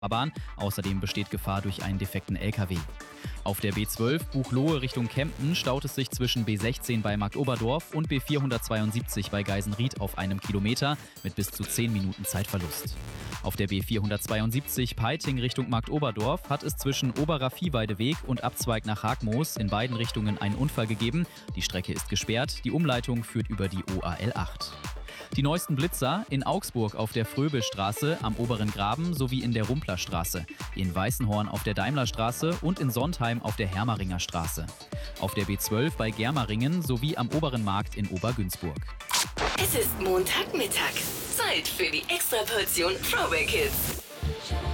Fahrbahn. Außerdem besteht Gefahr durch einen defekten LKW. Auf der B12 Buchloe Richtung Kempten staut es sich zwischen B16 bei Marktoberdorf und B472 bei Geisenried auf einem Kilometer mit bis zu 10 Minuten Zeitverlust. Auf der B472 Peiting Richtung Marktoberdorf hat es zwischen Oberer Viehweideweg und Abzweig nach Hagmoos in beiden Richtungen einen Unfall gegeben. Die Strecke ist gesperrt, die Umleitung führt über die OAL 8. Die neuesten Blitzer in Augsburg auf der Fröbelstraße am Oberen Graben sowie in der Rumplerstraße, in Weißenhorn auf der Daimlerstraße und in Sondheim auf der Hermaringer Straße. Auf der B12 bei Germeringen sowie am Oberen Markt in Obergünzburg. Es ist Montagmittag. Zeit für die Extraportion Throwback Hits.